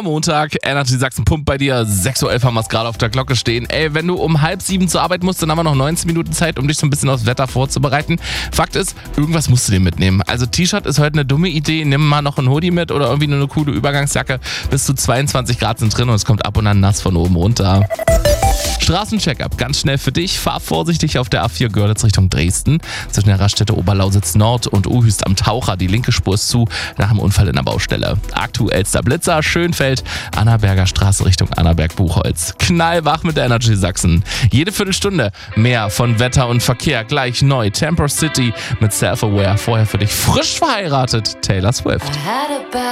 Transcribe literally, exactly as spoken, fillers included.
Am Montag, Energy Sachsen pumpt bei dir. sechs Uhr elf haben wir es gerade auf der Glocke stehen. Ey, wenn du um halb sieben zur Arbeit musst, dann haben wir noch neunzehn Minuten Zeit, um dich so ein bisschen aufs Wetter vorzubereiten. Fakt ist, irgendwas musst du dir mitnehmen. Also T-Shirt ist heute eine dumme Idee. Nimm mal noch ein Hoodie mit oder irgendwie nur eine coole Übergangsjacke. Bis zu zweiundzwanzig Grad sind drin und es kommt ab und an nass von oben runter. Straßencheckup, ganz schnell für dich. Fahr vorsichtig auf der A vier Görlitz Richtung Dresden. Zwischen der Raststätte Oberlausitz Nord und Uhüst am Taucher. Die linke Spur ist zu nach einem Unfall in der Baustelle. Aktuellster Blitzer, Schönfeld, Annaberger Straße Richtung Annaberg-Buchholz. Knallwach mit der Energy Sachsen. Jede Viertelstunde mehr von Wetter und Verkehr. Gleich neu. Temper City mit Self-Aware. Vorher für dich frisch verheiratet. Taylor Swift.